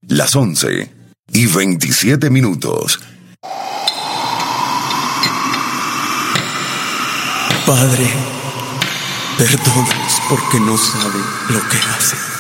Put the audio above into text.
Las 11:27. Padre, perdónalos porque no saben lo que hacen.